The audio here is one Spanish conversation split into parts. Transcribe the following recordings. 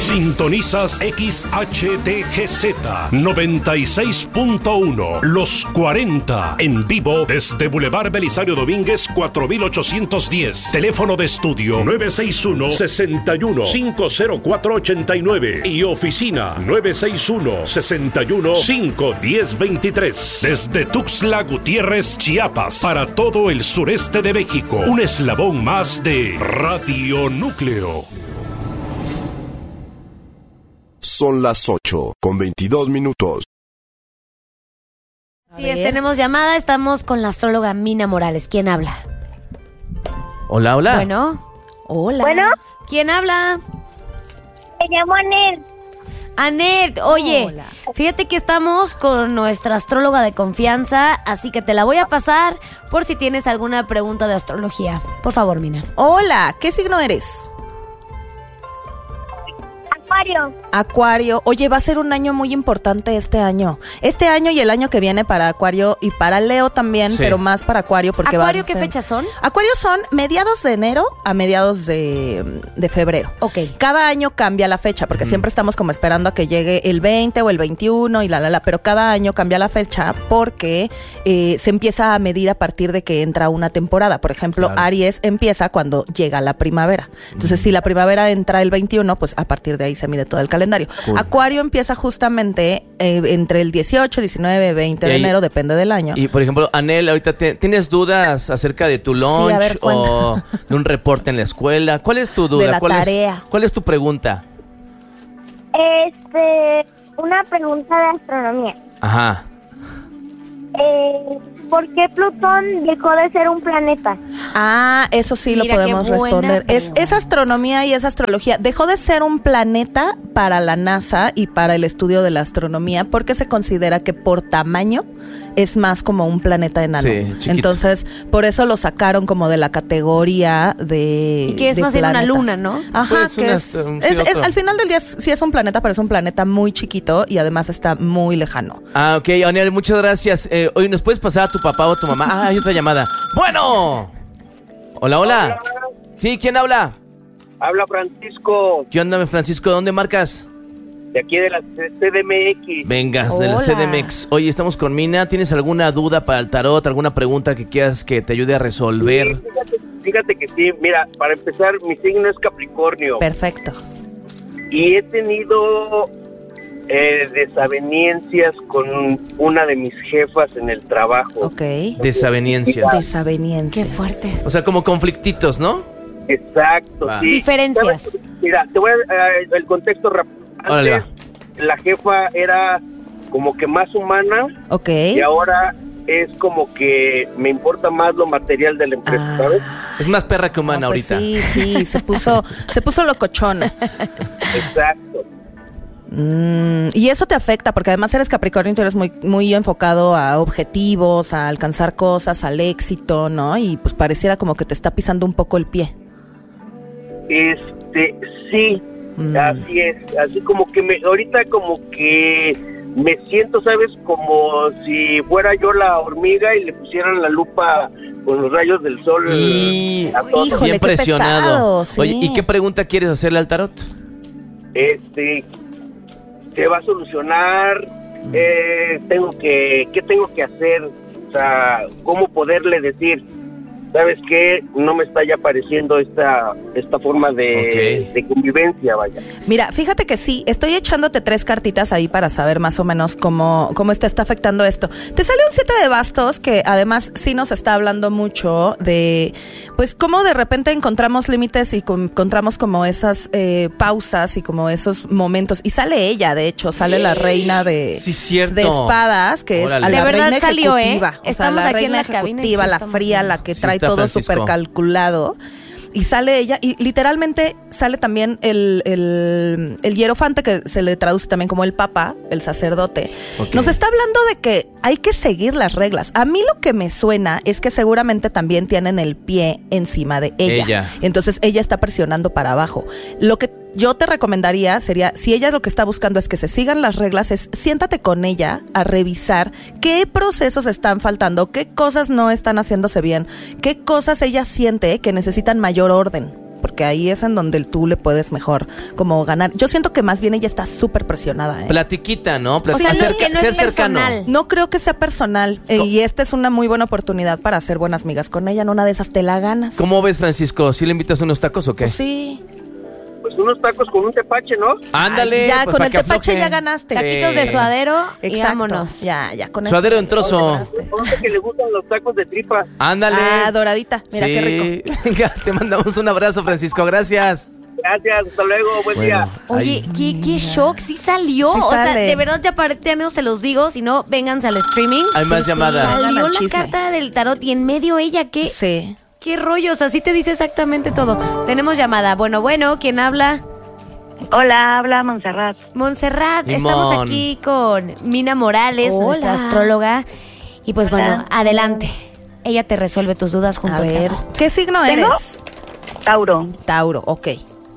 Sintonizas XHTGZ 96.1 Los 40 en vivo desde Boulevard Belisario Domínguez 4810. Teléfono de estudio 961-61-50489 y oficina 961-61-51023. Desde Tuxtla Gutiérrez, Chiapas, para todo el sureste de México. Un eslabón más de Radio Núcleo. Son las 8:22. Así es, tenemos llamada, estamos con la astróloga Mina Morales. ¿Quién habla? Hola. Bueno. Hola. Bueno, ¿Quién habla? me llamo Anel. Anet, oye, Hola. fíjate que estamos con nuestra astróloga de confianza, así que te la voy a pasar por si tienes alguna pregunta de astrología. Por favor, Mina. Hola, ¿qué signo eres? Acuario. Acuario. Oye, va a ser un año muy importante este año. Este año y el año que viene para Acuario y para Leo también, Sí. pero más para Acuario porque ¿Acuario van a qué ser- fechas son? Acuario son mediados de enero a mediados de febrero. Ok. Cada año cambia la fecha, porque siempre estamos como esperando a que llegue el 20 o el 21 y pero cada año cambia la fecha porque se empieza a medir a partir de que entra una temporada. Por ejemplo, Claro. Aries empieza cuando llega la primavera. Entonces, si la primavera entra el 21, pues a partir de ahí se mide todo el calendario. Cool. Acuario empieza justamente entre el 18, 19, 20 de Y ahí- enero, depende del año. Y por ejemplo, Anel, ahorita ¿tienes dudas acerca de tu lunch a ver, cuenta. o de un reporte en la escuela? ¿Cuál es tu duda? De la ¿Cuál tarea. ¿Cuál es tu pregunta? Una pregunta de astronomía. Ajá. ¿Por qué Plutón dejó de ser un planeta? Ah, eso sí Mira, lo podemos qué buena responder. Es pregunta. astronomía y es astrología. Dejó de ser un planeta para la NASA y para el estudio de la astronomía porque se considera que por tamaño es más como un planeta enano. Sí, chiquito. Entonces, por eso lo sacaron como de la categoría de Y que es de más bien una planetas. luna, ¿no? Ajá, Pues que una- es, sí, es- otro. al final del día sí es un planeta, pero es un planeta muy chiquito y además está muy lejano. Ah, ok, Anel, muchas gracias. Oye, ¿nos puedes pasar a tu papá o a tu mamá? Ah, hay otra llamada. Bueno. Hola. Sí, ¿quién habla? Habla Francisco, ¿Qué onda, Francisco? ¿Dónde marcas? de aquí de la CDMX. Vengas, de la Hola. CDMX. Oye, estamos con Mina. ¿Tienes alguna duda para el tarot? ¿Alguna pregunta que quieras que te ayude a resolver? Fíjate que sí, mira, para empezar, mi signo es Capricornio. Perfecto. Y he tenido desavenencias con una de mis jefas en el trabajo. Ok. Desavenencias. Desaveniencias. Qué fuerte. O sea, como conflictitos, ¿no? Exacto, Va. sí. Diferencias. ¿Sabes? Mira, te voy a el contexto rápido. Órale, Antes, la jefa era como que más humana Ok. y ahora es como que me importa más lo material de la empresa, ¿sabes? Es más perra que humana No, pues ahorita. sí, se puso locochona. Exacto. Y eso te afecta, porque además eres Capricornio y tú eres muy, muy enfocado a objetivos, a alcanzar cosas, al éxito, ¿no? Y pues pareciera como que te está pisando un poco el pie. Sí, así es, así como que ahorita como que me siento, ¿sabes? Como si fuera yo la hormiga y le pusieran la lupa con los rayos del sol. Y a todo. Híjole, bien qué presionado. pesado, sí. Oye, ¿y qué pregunta quieres hacerle al tarot? Se va a solucionar, ¿qué tengo que hacer? O sea, ¿cómo poderle decir? ¿Sabes qué? No me está ya pareciendo esta forma de convivencia, vaya. Mira, fíjate que sí, estoy echándote 3 cartitas ahí para saber más o menos cómo te está afectando esto. Te sale un 7 de bastos que además sí nos está hablando mucho de, pues, cómo de repente encontramos límites y encontramos como esas pausas y como esos momentos. Y sale ella, de hecho, sale la reina de, Sí, cierto. de espadas, que Órale. es a la De verdad reina salió, ejecutiva. O sea, Estamos la aquí en reina la cabina y ejecutiva, sí la estamos fría, viendo. la que Sí trae está todo Francisco. súper calculado. Y sale ella, y literalmente sale también el hierofante, que se le traduce también como el papa, el sacerdote. Ok. Nos está hablando de que hay que seguir las reglas. A mí lo que me suena es que seguramente también tienen el pie encima de ella. Entonces ella está presionando para abajo. Lo que yo te recomendaría sería, si ella lo que está buscando es que se sigan las reglas, es siéntate con ella a revisar qué procesos están faltando, qué cosas no están haciéndose bien, qué cosas ella siente que necesitan mayor orden. porque ahí es en donde tú le puedes mejor como ganar. Yo siento que más bien ella está súper presionada, ¿eh? Platiquita, ¿no? O sea, Ser- que no ser es cercano. personal. No creo que sea personal, y esta es una muy buena oportunidad para hacer buenas amigas con ella. En una de esas te la ganas. ¿Cómo ves, Francisco? ¿Sí le invitas unos tacos o qué? Pues sí. Pues unos tacos con un tepache, ¿no? Ándale. Ay, ya, pues, con para el que tepache afloje. ya ganaste. Taquitos de suadero y Exacto. vámonos. Ya, con Suadero eso en trozo. lograste. Ponte que le gustan los tacos de tripa. Ándale. Ah, doradita. Mira Sí. qué rico. Venga, te mandamos un abrazo, Francisco. Gracias. Gracias, hasta luego, buen día. Oye, Ay, qué shock, sí salió. Sí o sea, sale. de verdad ya no se los digo, si no, vénganse al streaming. Hay más llamadas. Salgan Salió al la chisme. carta del tarot y en medio ella, Sí. qué rollo, o sea, sí te dice exactamente todo. Tenemos llamada. Bueno, ¿quién habla? Hola, habla Montserrat. Montserrat, Limón. estamos aquí con Mina Morales, Hola. nuestra astróloga. Y pues Hola. bueno, adelante. Ella te resuelve tus dudas junto A al ver, tarot. ¿qué signo ¿Tengo? eres? Tauro. Tauro, ok.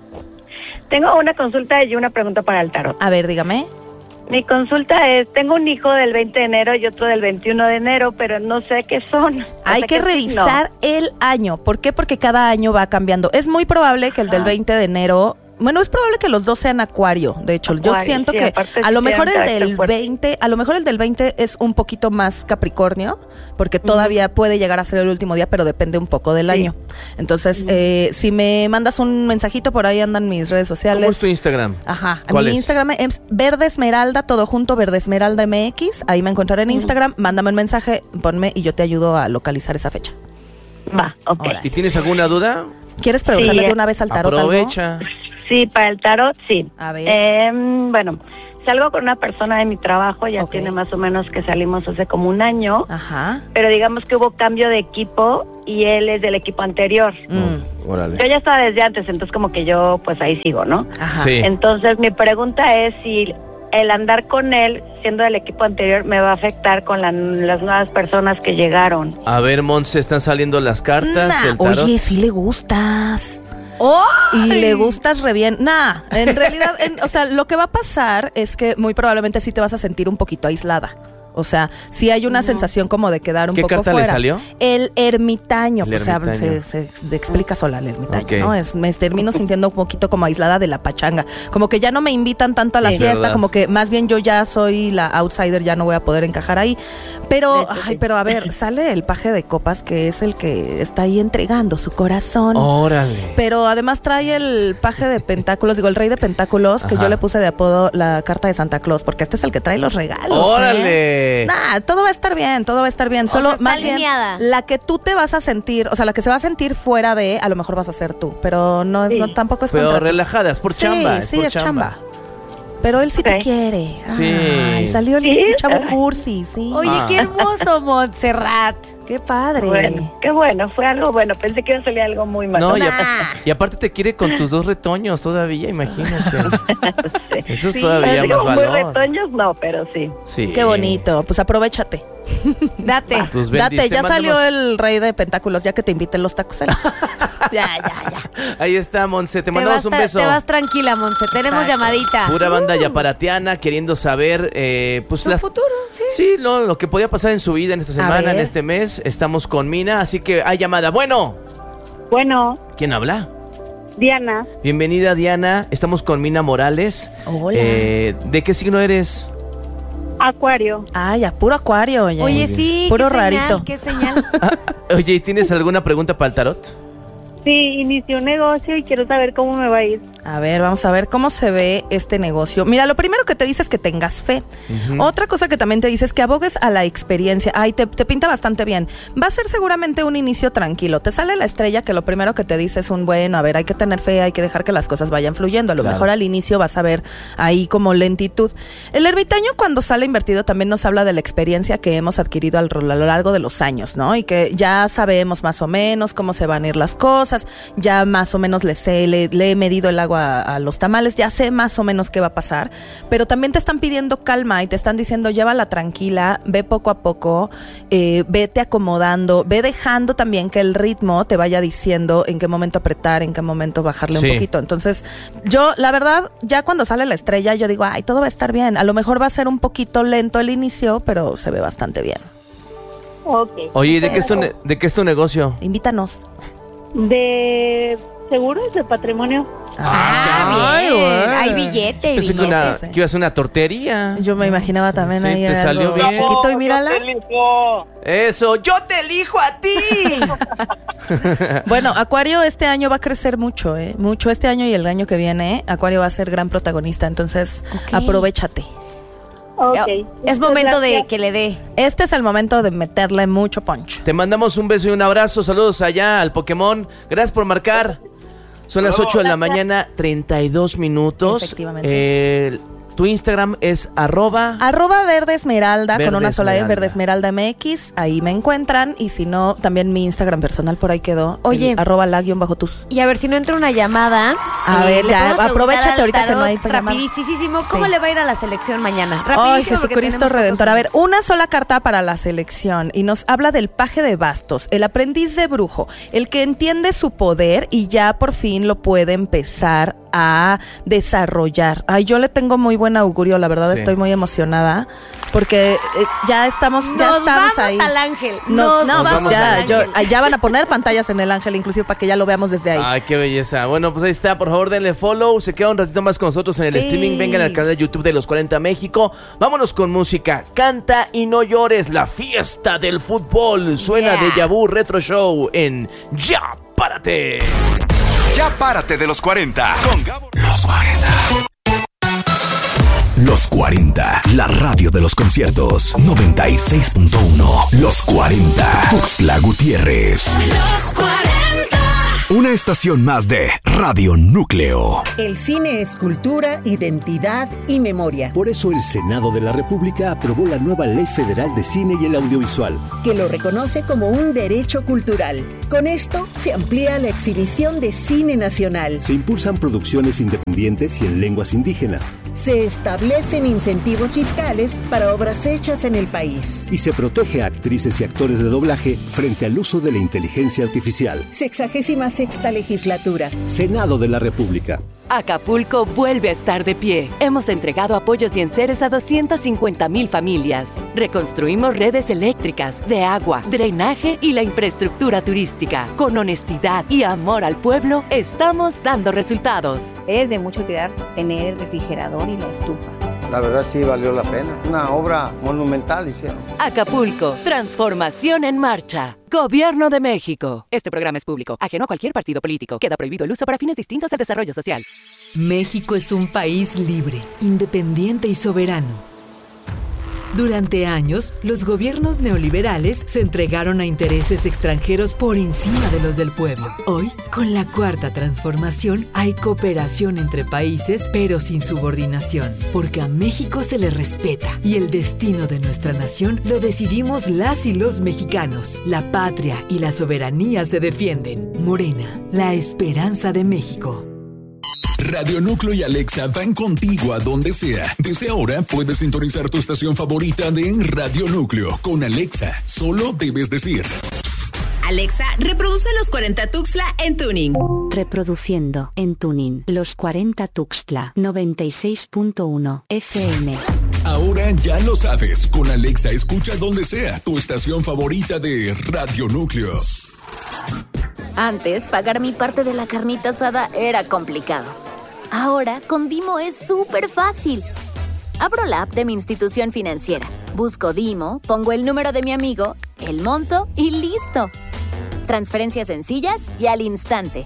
Tengo una consulta y una pregunta para el tarot. A ver, dígame. Mi consulta es, tengo un hijo del 20 de enero y otro del 21 de enero, pero no sé qué son. Hay que revisar el año. ¿Por qué? Porque cada año va cambiando. Es muy probable que el del 20 de enero... Bueno, es probable que los dos sean Acuario. De hecho, yo Acuario, siento sí, que aparte a lo sí mejor tienen el carácter del fuerte. 20, a lo mejor el del 20 es un poquito más Capricornio, porque todavía puede llegar a ser el último día, pero depende un poco del año. Entonces, si me mandas un mensajito, por ahí andan mis redes sociales. ¿Cómo es tu Instagram? Ajá, ¿Cuál mi es? Instagram es Verde Esmeralda, todo junto, Verde Esmeralda MX. Ahí me encontraré en Instagram. Mándame un mensaje, ponme y yo te ayudo a localizar esa fecha. Va, ok. Órale. ¿Y tienes alguna duda? ¿Quieres preguntarle Sí, de una vez al tarot algo? Aprovecha. Sí, para el tarot, sí. A ver. Bueno, salgo con una persona de mi trabajo, ya Ok. tiene más o menos que salimos hace como un año, Ajá. pero digamos que hubo cambio de equipo y él es del equipo anterior. Yo Órale. ya estaba desde antes, entonces como que yo pues ahí sigo, ¿no? Ajá. Sí. Entonces mi pregunta es si el andar con él, siendo del equipo anterior, me va a afectar con las nuevas personas que llegaron. A ver, Monse, están saliendo las cartas Nah, del tarot. oye, sí le gustas. ¡Oh! Y le gustas re bien. Nah, en realidad, o sea, lo que va a pasar es que muy probablemente sí te vas a sentir un poquito aislada. O sea, sí hay una sensación como de quedar un ¿Qué poco carta le fuera. salió? El ermitaño. El O sea, ermitaño. se explica sola el ermitaño, Ok. ¿no? Me termino sintiendo un poquito como aislada de la pachanga. Como que ya no me invitan tanto a la Sí, fiesta, verdad. como que más bien yo ya soy la outsider, ya no voy a poder encajar ahí. Pero, Sí, sí, sí. ay, pero a ver, sale el paje de copas, que es el que está ahí entregando su corazón. Órale. Pero además trae el paje de pentáculos, digo, el rey de pentáculos, que Ajá. yo le puse de apodo la carta de Santa Claus, porque este es el que trae los regalos. ¡Órale! Nah, todo va a estar bien, todo va a estar bien. Solo sea, está más bien alineada. la que tú te vas a sentir, o sea, la que se va a sentir fuera de, a lo mejor vas a ser tú, pero no, Sí. no tampoco es Pero contra ti. relajada, es por Sí, chamba. sí, por es chamba. Pero él sí te Ok. quiere. Sí. Ay, salió el Sí. chavo cursi, sí. Oye, Ah. qué hermoso, Montserrat. Qué padre. Bueno, qué bueno, fue algo bueno. Pensé que iba a salir algo muy malo. No, y, Nah. y aparte te quiere con tus dos retoños todavía, imagínate. Sí. Eso es Sí. todavía Así más como muy valor. retoños, no, pero sí. Sí. Qué bonito. Pues aprovechate. Date. Tus Date, bendis, ya te salió mandamos- el rey de pentáculos, ya que te inviten los tacos. Ya. Ahí está, Monse, te Te mandamos vas, un beso. te vas tranquila, Monse. Tenemos Exacto. llamadita. Pura banda yaparatiana queriendo saber, pues Su futuro, sí. Sí, lo que podía pasar en su vida en esta semana, ver. en este mes. Estamos con Mina, así que hay llamada. Bueno, Bueno, ¿quién habla? Diana, Bienvenida, Diana. Estamos con Mina Morales. Hola. ¿De qué signo eres? Acuario. Ah, ya, puro acuario, oye. Oye, sí. Puro qué señal, rarito. qué señal. Oye, ¿y ¿tienes alguna pregunta para el tarot? Sí, inicié un negocio y quiero saber cómo me va a ir. A ver, vamos a ver cómo se ve este negocio. Mira, lo primero que te dice es que tengas fe. Otra cosa que también te dice es que abogues a la experiencia. Ay, te pinta bastante bien. Va a ser seguramente un inicio tranquilo. Te sale la estrella que lo primero que te dice es un bueno, a ver, hay que tener fe, hay que dejar que las cosas vayan fluyendo. A lo Claro. mejor al inicio vas a ver ahí como lentitud. El ermitaño cuando sale invertido también nos habla de la experiencia que hemos adquirido a lo largo de los años, ¿no? Y que ya sabemos más o menos cómo se van a ir las cosas, ya más o menos le he medido el agua a los tamales, ya sé más o menos qué va a pasar, pero también te están pidiendo calma y te están diciendo llévala tranquila, ve poco a poco, vete acomodando, ve dejando también que el ritmo te vaya diciendo en qué momento apretar, en qué momento bajarle Sí. un poquito. Entonces, yo la verdad, ya cuando sale la estrella, yo digo, ay, todo va a estar bien. A lo mejor va a ser un poquito lento el inicio, pero se ve bastante bien. Ok. Oye, ¿de qué es tu negocio? Invítanos. De seguros de patrimonio. Bien. güey. Hay billete, Pensé que billete. iba a ser una tortería. Yo me imaginaba también Sí, ahí te salió algo bien. chiquito y mírala. Eso, yo te elijo a ti. Bueno, Acuario este año va a crecer mucho, mucho este año y el año que viene. Acuario va a ser gran protagonista, entonces aprovéchate. Ok. Es momento de que le dé. Este es el momento de meterle mucho punch. Te mandamos un beso y un abrazo. Saludos allá al Pokémon. Gracias por marcar. Son las 8 de la mañana, 32 minutos. Efectivamente. Tu Instagram es @. Verde Esmeralda, con una sola E, Verde Verde Esmeralda MX. Ahí me encuentran. Y si no, también mi Instagram personal por ahí quedó. Oye. @la_tus. Y a ver, si no entra una llamada. A ver, le ya, podemos preguntar aprovechate al ahorita que no hay tarot llamada. rapidísimo, ¿cómo Sí. le va a ir a la selección mañana? Rapidísimo, Ay, porque Jesucristo tenemos Redentor. pocos A ver, minutos. una sola carta para la selección y nos habla del paje de bastos, el aprendiz de brujo, el que entiende su poder y ya por fin lo puede empezar a desarrollar. Ay, yo le tengo muy buen augurio, la verdad Sí. estoy muy emocionada porque ya estamos Nos vamos ahí. al ángel. No, Nos pues vamos ya, al ángel. ya van a poner pantallas en el ángel, inclusive para que ya lo veamos desde ahí. Ay, qué belleza. Bueno, pues ahí está. Por favor, denle follow. Se queda un ratito más con nosotros en el Sí. streaming. Vengan al canal de YouTube de Los 40 México. Vámonos con música. Canta y no llores. La fiesta del fútbol. Suena Yeah. Deja Vu Retro Show en Ya Párate. Ya párate de los 40 con Gabo. Los 40. Los 40, la radio de los conciertos. 96.1. Los 40. Tuxtla Gutiérrez. Los 40. Una estación más de Radio Núcleo. El cine es cultura, identidad y memoria. Por eso el Senado de la República aprobó la nueva Ley Federal de Cine y el Audiovisual, Que lo reconoce como un derecho cultural. Con esto se amplía la exhibición de cine nacional. se impulsan producciones independientes y en lenguas indígenas, Se establecen incentivos fiscales para obras hechas en el país. y se protege a actrices y actores de doblaje frente al uso de la inteligencia artificial. 66ª legislatura. Senado de la República. Acapulco vuelve a estar de pie. Hemos entregado apoyos y enseres a 250,000 familias. Reconstruimos redes eléctricas, de agua, drenaje y la infraestructura turística. Con honestidad y amor al pueblo, estamos dando resultados. Es de mucha utilidad tener el refrigerador y la estufa. La verdad sí valió la pena. Una obra monumental hicieron. Acapulco, transformación en marcha. Gobierno de México. Este programa es público, ajeno a cualquier partido político. Queda prohibido el uso para fines distintos al desarrollo social. México es un país libre, independiente y soberano. Durante años, los gobiernos neoliberales se entregaron a intereses extranjeros por encima de los del pueblo. Hoy, con la Cuarta Transformación, hay cooperación entre países, pero sin subordinación, porque a México se le respeta y el destino de nuestra nación lo decidimos las y los mexicanos. La patria y la soberanía se defienden. Morena, la esperanza de México. Radio Núcleo y Alexa van contigo a donde sea. Desde ahora puedes sintonizar tu estación favorita de Radio Núcleo. Con Alexa, solo debes decir: Alexa, reproduce Los 40 Tuxtla en Tuning. Reproduciendo en Tuning Los 40 Tuxtla 96.1 FM. Ahora ya lo sabes. Con Alexa escucha donde sea tu estación favorita de Radio Núcleo. Antes, pagar mi parte de la carnita asada era complicado. Ahora, con Dimo es súper fácil. Abro la app de mi institución financiera, busco Dimo, pongo el número de mi amigo, el monto y ¡listo! Transferencias sencillas y al instante.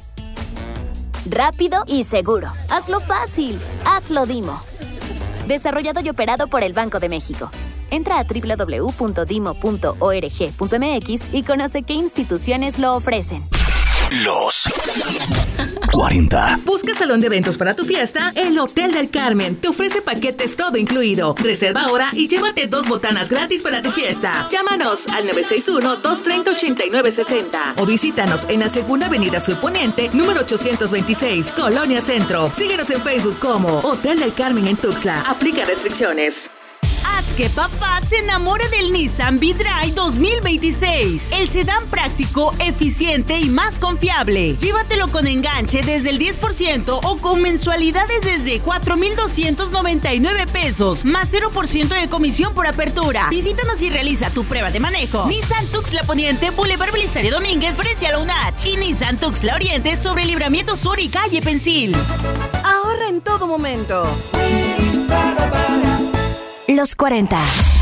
Rápido y seguro. Hazlo fácil. Hazlo Dimo. Desarrollado y operado por el Banco de México. Entra a www.dimo.org.mx y conoce qué instituciones lo ofrecen. Los 40. Busca salón de eventos para tu fiesta. El Hotel del Carmen te ofrece paquetes todo incluido. Reserva ahora y llévate 2 botanas gratis para tu fiesta. Llámanos al 961-230-8960 o visítanos en la Segunda Avenida Sur Poniente, número 826, Colonia Centro. Síguenos en Facebook como Hotel del Carmen en Tuxtla. Aplica restricciones. Haz que papá se enamore del Nissan V-Drive 2026. El sedán práctico, eficiente y más confiable. Llévatelo con enganche desde el 10% o con mensualidades desde 4,299 pesos, más 0% de comisión por apertura. Visítanos y realiza tu prueba de manejo. Nissan Tuxtla Poniente, Boulevard Belisario Domínguez, frente a la UNACH. Y Nissan Tuxtla Oriente, sobre Libramiento Sur y Calle Pensil. Ahorra en todo momento. Los 40